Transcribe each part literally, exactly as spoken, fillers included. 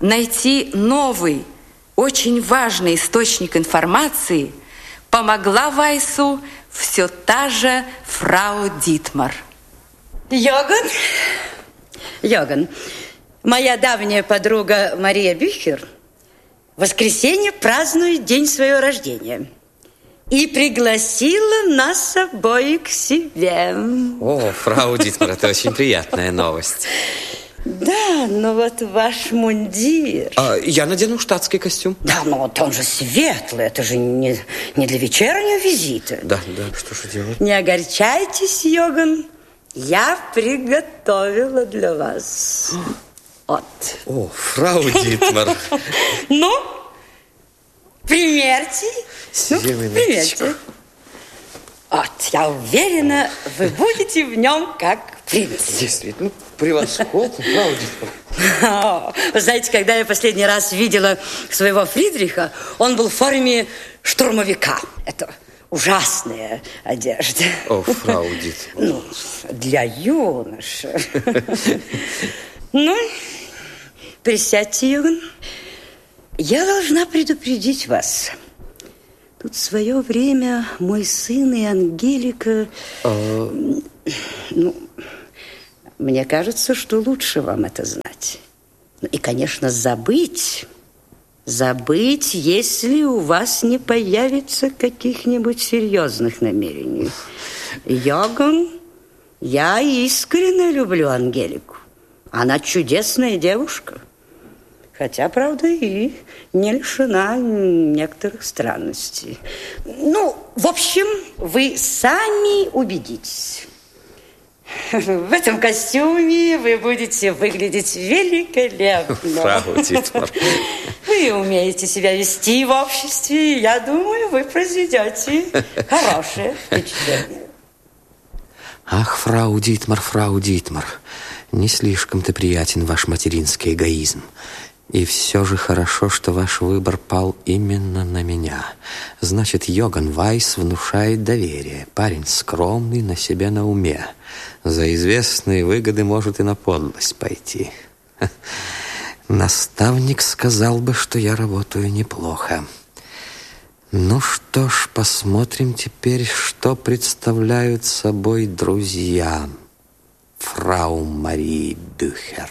найти новый, очень важный источник информации помогла Вайсу все та же фрау Дитмар. Йоган, Йоган, моя давняя подруга Мария Бюхер в воскресенье празднует день своего рождения и пригласила нас обоих к себе. О, фрау Дитмар, это очень приятная новость. Да, но вот ваш мундир... А, я надену штатский костюм. Да, но вот он же светлый, это же не, не для вечернего визита. Да, да, что же делать? Не огорчайтесь, Йоган, я приготовила для вас. Вот. О, фрау Дитмар. Ну, примерьте. Ну, примерьте. Вот, я уверена, вы будете в нем как принц. Действительно, превосходно, фрау Дитмар. Вы знаете, когда я последний раз видела своего Фридриха, он был в форме штурмовика. Это ужасная одежда. О, фрау Дитмар. Ну, для юноши. Ну, присядьте, Йоган. Я должна предупредить вас. Тут в свое время мой сын и Ангелика... А... Ну, мне кажется, что лучше вам это знать. Ну, и, конечно, забыть. Забыть, если у вас не появится каких-нибудь серьезных намерений. Йоган, я искренне люблю Ангелику. Она чудесная девушка. Хотя, правда, и не лишена некоторых странностей. Ну, в общем, вы сами убедитесь. В этом костюме вы будете выглядеть великолепно. Фрау Дитмар. Вы умеете себя вести в обществе, и я думаю, вы произведете хорошее впечатление. Ах, фрау Дитмар, фрау Дитмар, не слишком-то приятен ваш материнский эгоизм. И все же хорошо, что ваш выбор пал именно на меня. Значит, Йоган Вайс внушает доверие. Парень скромный, на себе на уме. За известные выгоды может и на подлость пойти. Наставник сказал бы, что я работаю неплохо. Ну что ж, посмотрим теперь, что представляют собой друзья фрау Марии Бюхер.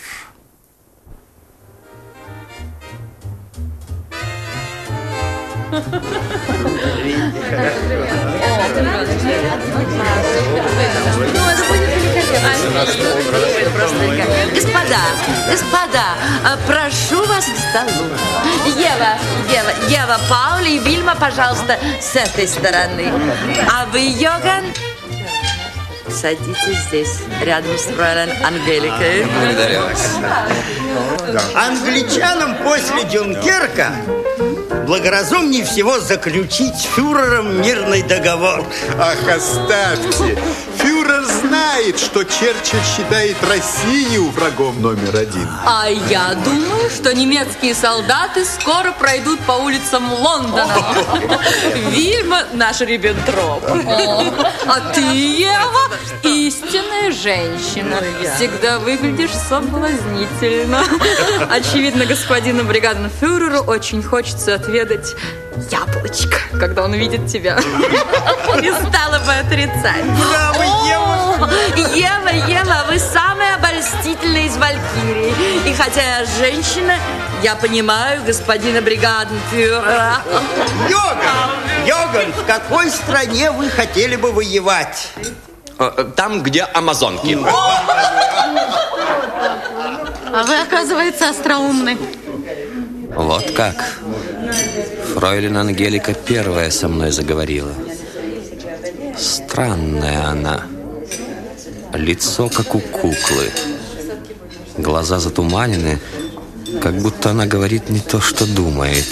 Господа, господа, прошу вас к столу. Ева, Ева, Ева, Паули и Вильма, пожалуйста, с этой стороны. А вы, Йоган, садитесь здесь, рядом с фройлен Ангеликой. Благодарю вас. Англичанам после Дюнкерка благоразумнее всего заключить с фюрером мирный договор. Ах, оставьте! Фюрер знает, что Черчилль считает Россию врагом номер один. А я думаю, что немецкие солдаты скоро пройдут по улицам Лондона. Вильма наш Риббентроп. А ты, Ева, истинная женщина. Всегда выглядишь соблазнительно. Очевидно, господину бригаденфюреру очень хочется отведать яблочко, когда он видит тебя. Не стала бы отрицать. Браво, Ева! Ева, Ева, вы самая обольстительная из валькирий. И хотя я женщина, я понимаю господина бригаденфюрера. Йоган! Йоган, в какой стране вы хотели бы воевать? Там, где амазонки. А вы, оказывается, остроумны. Вот как. Фройлен Ангелика первая со мной заговорила. Странная она. Лицо, как у куклы. Глаза затуманены, как будто она говорит не то, что думает.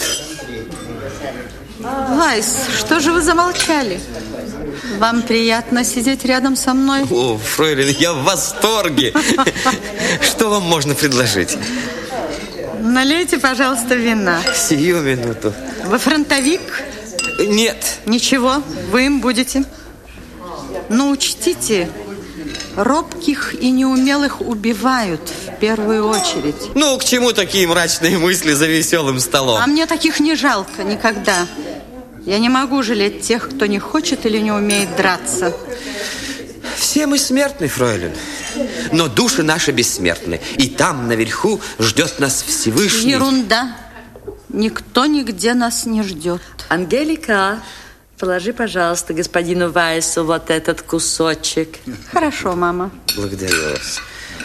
Вайс, что же вы замолчали? Вам приятно сидеть рядом со мной? О, фройлен, я в восторге. Что вам можно предложить? Налейте, пожалуйста, вина. Сию минуту. Вы фронтовик? Нет. Ничего, вы им будете. Но учтите, Робких и неумелых убивают в первую очередь. Ну, к чему такие мрачные мысли за веселым столом? А мне таких не жалко никогда. Я не могу жалеть тех, кто не хочет или не умеет драться. Все мы смертны, фройлен. Но души наши бессмертны. И там, наверху, ждет нас Всевышний. Ерунда. Никто нигде нас не ждет. Ангелика, положи, пожалуйста, господину Вайсу вот этот кусочек. Хорошо, мама. Благодарю вас.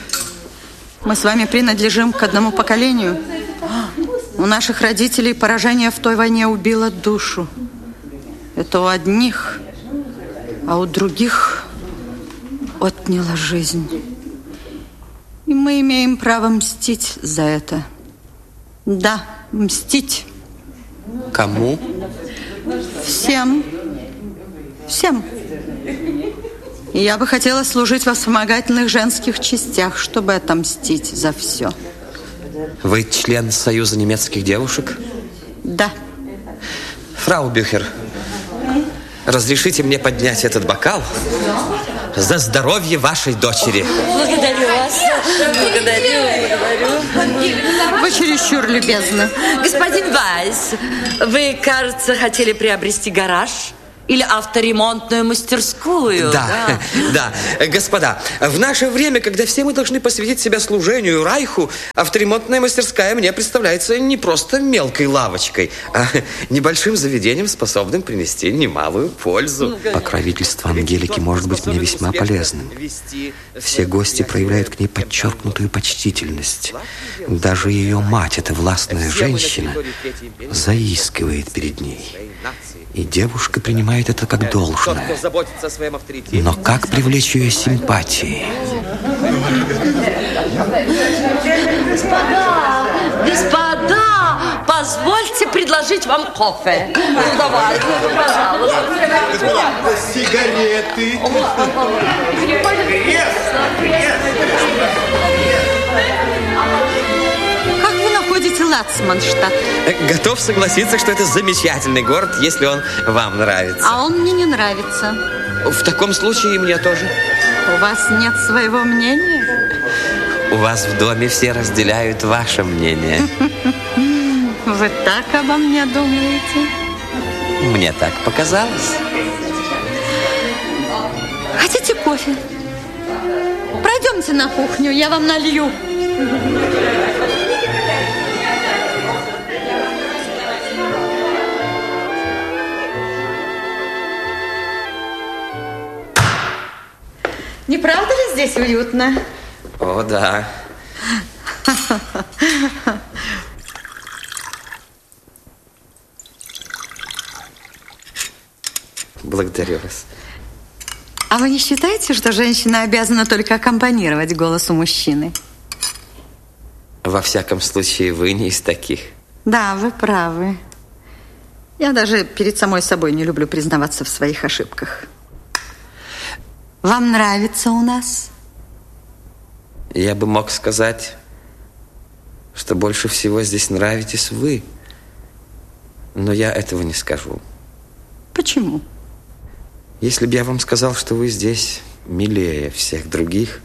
Мы с вами принадлежим к одному поколению. У наших родителей поражение в той войне убило душу. Это у одних, а у других отняло жизнь. И мы имеем право мстить за это. Да, мстить. Кому? Всем. Всем. И я бы хотела служить во вспомогательных женских частях, чтобы отомстить за все. Вы член Союза немецких девушек? Да. Фрау Бюхер, разрешите мне поднять этот бокал за здоровье вашей дочери. Благодарю вас. Благодарю, благодарю. Вы чересчур любезны. Господин Вайс, вы, кажется, хотели приобрести гараж? Или авторемонтную мастерскую? Да, да, да. Господа, в наше время, когда все мы должны посвятить себя служению Райху, авторемонтная мастерская мне представляется не просто мелкой лавочкой, а небольшим заведением, способным принести немалую пользу. Покровительство Ангелики может быть мне весьма полезным. Все гости проявляют к ней подчеркнутую почтительность. Даже ее мать, эта властная женщина, заискивает перед ней. И девушка принимает это как должное. Но как привлечь ее симпатии? Господа, господа, позвольте предложить вам кофе. Ну, давайте, пожалуйста. Сигареты. Как вы находите Лацманштадт? Готов согласиться, что это замечательный город, если он вам нравится. А он мне не нравится. В таком случае и мне тоже. У вас нет своего мнения? У вас в доме все разделяют ваше мнение. Вы так обо мне думаете? Мне так показалось. Хотите кофе? Пройдемте на кухню, я вам налью. Не правда ли здесь уютно? О, да. Благодарю вас. А вы не считаете, что женщина обязана только аккомпанировать голосу мужчины? Во всяком случае, вы не из таких. Да, вы правы. Я даже перед самой собой не люблю признаваться в своих ошибках. Вам нравится у нас? Я бы мог сказать, что больше всего здесь нравитесь вы. Но я этого не скажу. Почему? Если бы я вам сказал, что вы здесь милее всех других,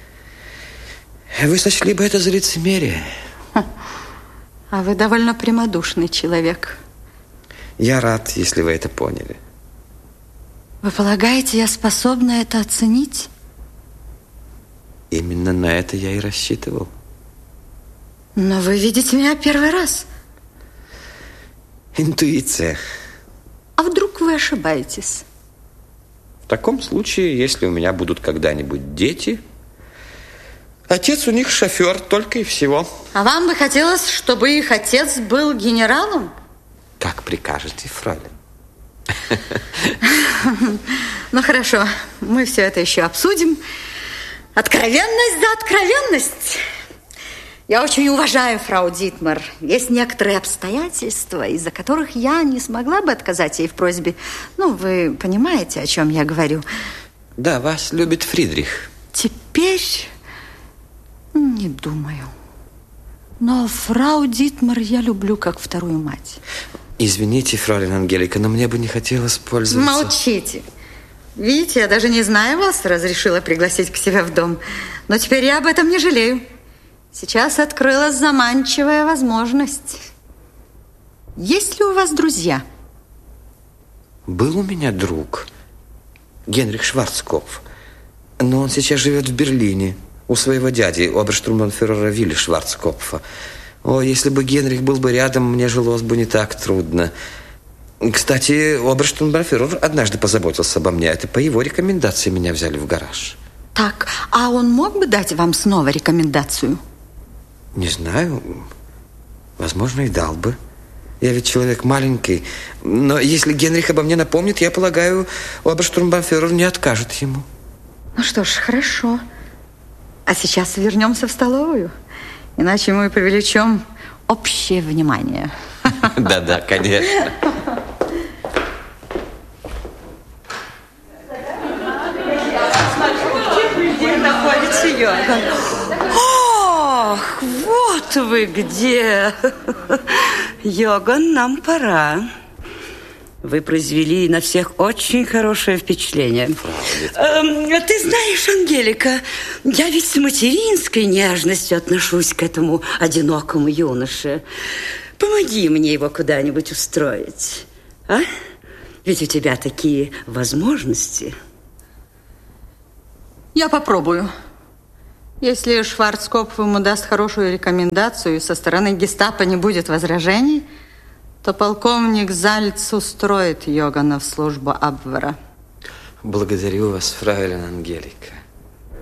вы сочли бы это за лицемерие. А вы довольно прямодушный человек. Я рад, если вы это поняли. Вы полагаете, я способна это оценить? Именно на это я и рассчитывал. Но вы видите меня первый раз. Интуиция. А вдруг вы ошибаетесь? В таком случае, если у меня будут когда-нибудь дети, отец у них шофер, только и всего. А вам бы хотелось, чтобы их отец был генералом? Как прикажете, фройлен. Ну, хорошо, мы все это еще обсудим. Откровенность за откровенность. Я очень уважаю фрау Дитмар. Есть некоторые обстоятельства, из-за которых я не смогла бы отказать ей в просьбе. Ну, вы понимаете, о чем я говорю. Да, вас любит Фридрих. Теперь не думаю. Но фрау Дитмар я люблю как вторую мать. Извините, фройлен Ангелика, но мне бы не хотелось пользоваться... Молчите. Видите, я даже не зная вас, разрешила пригласить к себе в дом. Но теперь я об этом не жалею. Сейчас открылась заманчивая возможность. Есть ли у вас друзья? Был у меня друг, Генрих Шварцкопф. Но он сейчас живет в Берлине у своего дяди, оберштурмбанфюрера Вилли Шварцкопфа. О, если бы Генрих был бы рядом, мне жилось бы не так трудно. Кстати, оберштурмбанфюрер однажды позаботился обо мне. Это по его рекомендации меня взяли в гараж. Так, а он мог бы дать вам снова рекомендацию? Не знаю. Возможно, и дал бы. Я ведь человек маленький. Но если Генрих обо мне напомнит, я полагаю, оберштурмбанфюрер не откажет ему. Ну что ж, хорошо. А сейчас вернемся в столовую. Иначе мы привлечем общее внимание. Да-да, конечно. Где находится Йоган? Ох, вот вы где. Йоган, нам пора. Вы произвели на всех очень хорошее впечатление. Эм, ты знаешь, Ангелика, я ведь с материнской нежностью отношусь к этому одинокому юноше. Помоги мне его куда-нибудь устроить, а? Ведь у тебя такие возможности. Я попробую. Если Шварцкопф ему даст хорошую рекомендацию и со стороны гестапо не будет возражений, то полковник Зальц устроит Йогана в службу Абвера. Благодарю вас, фрейлин Ангелика.